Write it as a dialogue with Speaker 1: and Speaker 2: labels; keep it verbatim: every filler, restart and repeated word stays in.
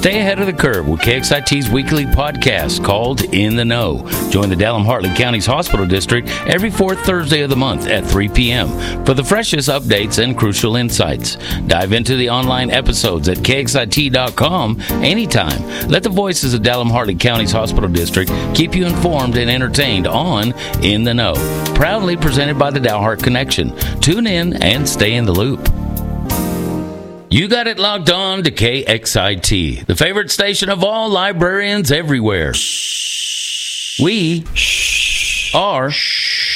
Speaker 1: Stay ahead of the curve with K X I T's weekly podcast called In the Know. Join the Dallam-Hartley County's Hospital District every fourth Thursday of the month at three p.m. for the freshest updates and crucial insights. Dive into the online episodes at K X I T dot com anytime. Let the voices of Dallam-Hartley County's Hospital District keep you informed and entertained on In the Know. Proudly presented by the Dalhart Connection. Tune in and stay in the loop. You got it logged on to K X I T, the favorite station of all librarians everywhere. We are